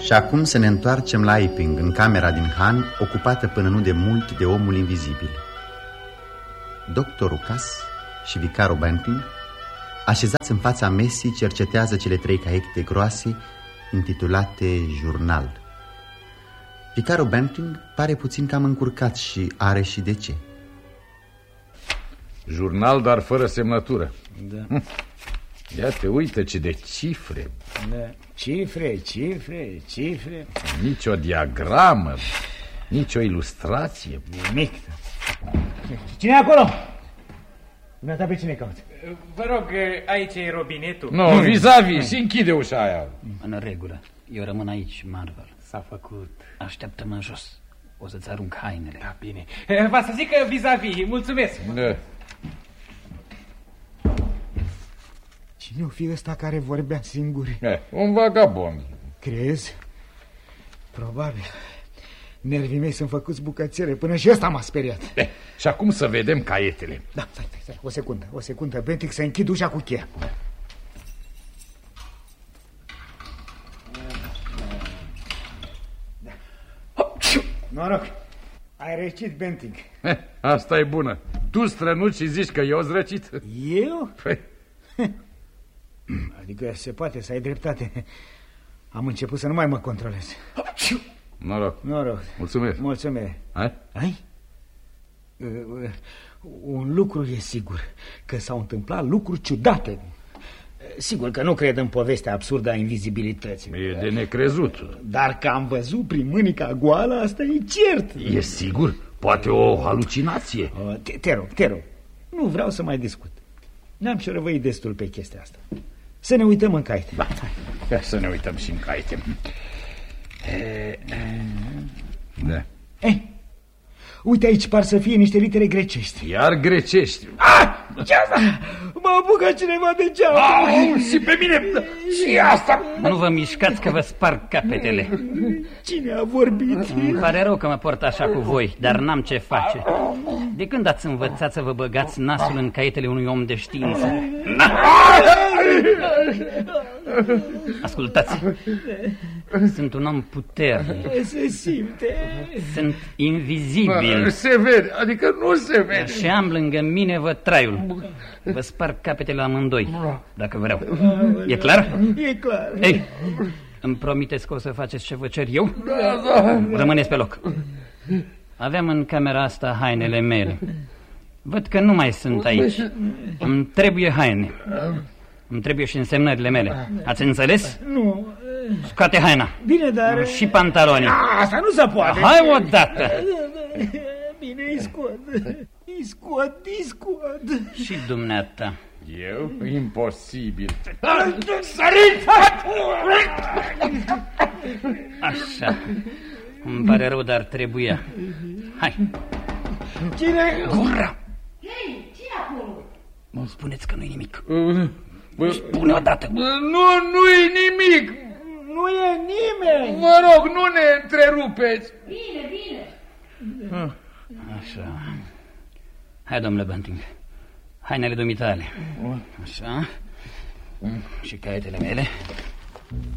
Și acum să ne întoarcem la Iping, în camera din Han, ocupată până nu de mult de omul invizibil. Doctorul Cass și vicarul Banting, așezați în fața mesii, cercetează cele 3 caiete groase intitulate Jurnal. Vicarul Banting pare puțin cam încurcat și are și de ce. Jurnal, dar fără semnătură. Da. Ia te uită ce de cifre. Da. Cifre. Nici o diagramă, nici o ilustrație. Nimic. Cine e acolo? Dumneata pe cine cauți? Vă rog, aici e robinetul. Nu, vis-a-vis, și închide ușa aia. În regulă, eu rămân aici, Marvel. S-a făcut. Așteaptă-mă în jos, o să-ți arunc hainele. Da, bine. Va să zic că vis-a-vis, mulțumesc. Da. Cine o fi ăsta care vorbea singur? Un vagabond. Crezi? Probabil. Nervii mei sunt făcuți bucățele, până și ăsta m-a speriat. Și acum să vedem caietele. Da, stai, o secundă, Bentic, să închid ușa cu cheia. Noroc, ai răcit, Bentic. Asta e bună. Tu strănuți și zici că eu zrăcit? Eu? Adică se poate să ai dreptate. Am început să nu mai mă controlez. Noroc. Mulțumesc. Ai? Un lucru e sigur, că s-au întâmplat lucruri ciudate. Sigur că nu cred în povestea absurdă a invizibilității. E de necrezut. Dar că am văzut prin mânica goală, asta e cert. E sigur? Poate o halucinație. Te rog, nu vreau să mai discut. Ne-am șerăvăit destul pe chestia asta. Să ne uităm în caiete. Da, ia să ne uităm și în caiete. Da. Uite, aici par să fie niște litere grecești. Iar grecești. Ce asta? M-a apucat cineva de geam. Și pe mine. Și asta. Nu vă mișcați că vă sparg capetele. Cine a vorbit? Îmi pare rău că mă port așa cu voi, dar n-am ce face. De când ați învățat să vă băgați nasul în caietele unui om de știință? Ascultați, sunt un om puternic. Se simte. Sunt invizibil. Se vede, adică nu se vede. Și am lângă mine traiul. Vă sparg capetele la amândoi, dacă vreau. E clar? E clar. Ei, îmi promiteți că o să faceți ce vă cer eu? Da. Rămâneți pe loc. Aveam în camera asta hainele mele. Văd că nu mai sunt aici. Îmi trebuie haine. Îmi trebuie și însemnările mele. Ați înțeles? Nu. Scoate haina. Bine, dar... Și pantalonii. Asta nu se poate. Hai odată. Bine, îi scot. Și dumneata. Eu? Imposibil. Sărit! Așa. Îmi pare rău, dar trebuia. Hai. Cine? Gura! Hei, cine acolo? Nu spuneți că nu-i nimic. Spune odată. Nu e nimic. Nu e nimeni. Vă rog, nu ne întrerupeți. Bine. Așa. Hai, domnule Banting. Hainele dumitale. Așa. Și caietele mele.